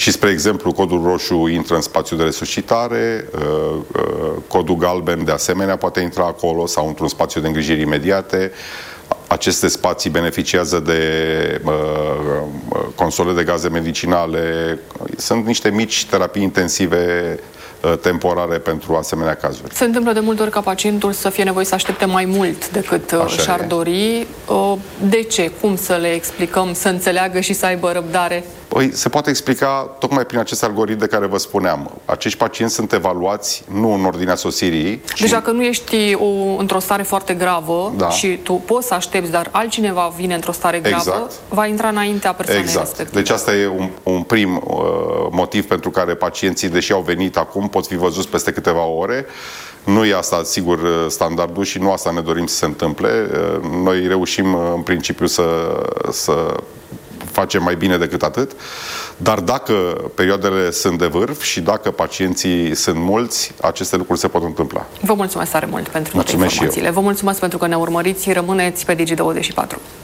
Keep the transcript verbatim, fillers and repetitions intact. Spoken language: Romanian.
și, spre exemplu, codul roșu intră în spațiul de resuscitare, codul galben de asemenea poate intra acolo sau într-un spațiu de îngrijiri imediate. Aceste spații beneficiază de uh, console de gaze medicinale. Sunt niște mici terapii intensive uh, temporare pentru asemenea cazuri. Se întâmplă de multe ori ca pacientul să fie nevoit să aștepte mai mult decât uh, și-ar dori. Uh, de ce? Cum să le explicăm, să înțeleagă și să aibă răbdare? Păi, se poate explica tocmai prin acest algoritm de care vă spuneam. Acești pacienți sunt evaluați nu în ordinea sosirii. Deci dacă nu ești o, într-o stare foarte gravă, da, și tu poți să aștepți, dar altcineva vine într-o stare gravă, exact, va intra înaintea persoanei exact. respective. Deci asta e un, un prim uh, motiv pentru care pacienții, deși au venit acum, pot fi văzuți peste câteva ore. Nu e asta, sigur, standardul și nu asta ne dorim să se întâmple. Noi reușim, în principiu, să, să facem mai bine decât atât, dar dacă perioadele sunt de vârf și dacă pacienții sunt mulți, aceste lucruri se pot întâmpla. Vă mulțumesc tare mult pentru toate informațiile. Vă mulțumesc pentru că ne urmăriți. Rămâneți pe Digi douăzeci și patru.